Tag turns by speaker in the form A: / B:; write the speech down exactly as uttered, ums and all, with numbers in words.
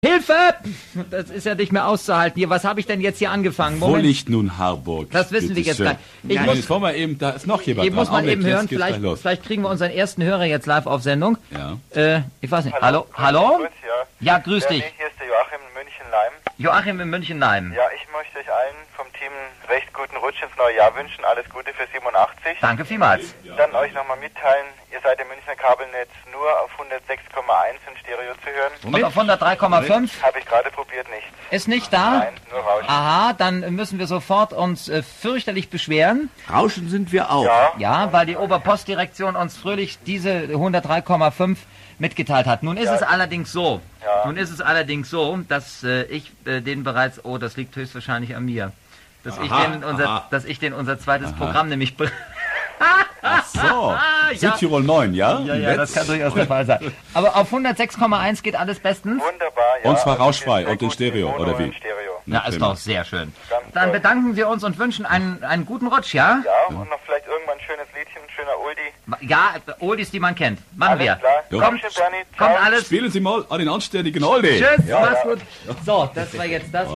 A: Hilfe! Das ist ja nicht mehr auszuhalten hier. Was habe ich denn jetzt hier angefangen?
B: Moment. Wo liegt nun Harburg?
A: Das wissen
B: Bitte
A: wir jetzt
B: schön.
A: gleich. Ich
B: ja,
A: muss,
B: jetzt wollen wir eben, da ist noch jemand
A: ich
B: dran.
A: muss mal
B: Augenblick,
A: eben hören, vielleicht, vielleicht kriegen wir unseren ersten Hörer jetzt live auf Sendung.
B: Ja.
A: Äh, ich weiß nicht. Hallo? Hallo? Hallo?
C: Grüß,
A: ja. ja, grüß
C: ja,
A: dich.
C: Nee, hier ist der Joachim in München-Leim.
A: Joachim in München-Leim.
C: Ja, ich möchte euch allen vom Team recht guten Rutsch ins neue Jahr wünschen. Alles Gute für siebenundachtzig.
A: Danke vielmals.
C: Dann euch nochmal mitteilen, ihr seid im Münchner Kabelnetz nur auf hundertsechs Komma eins in Stereo zu hören.
A: Und auf hundertdrei Komma fünf?
C: Habe ich gerade probiert, nicht.
A: Ist nicht da?
C: Nein, nur Rauschen.
A: Aha, dann müssen wir sofort uns äh, fürchterlich beschweren.
D: Rauschen sind wir auch.
C: Ja,
A: ja, weil die Oberpostdirektion uns fröhlich diese hundertdrei Komma fünf mitgeteilt hat. Nun ist ja. es allerdings so, ja. nun ist es allerdings so, dass äh, ich äh, den bereits, oh, das liegt höchstwahrscheinlich an mir, dass, aha, ich, den unser, dass ich den unser zweites aha. Programm nämlich...
B: Ach so, Südtirol ja. neun, ja?
A: Ja, ja, das kann durchaus der Fall sein. Aber auf hundertsechs Komma eins geht alles bestens?
C: Wunderbar, ja.
B: Und zwar rauschfrei und in Stereo, oder wie?
C: Stereo.
A: Ja, ist doch sehr schön. Ganz Dann toll. bedanken wir uns und wünschen einen, einen guten Rutsch, ja?
C: Ja, und noch vielleicht irgendwann ein schönes Liedchen, ein schöner Oldie.
A: Ja, Oldies, die man kennt. Machen
C: alles
A: wir.
C: Klar.
A: Ja. Kommt, kommt alles.
B: Spielen Sie mal an den anständigen Oldie.
A: Tschüss,
C: ja,
A: mach's
C: ja.
A: gut. So, das war jetzt das.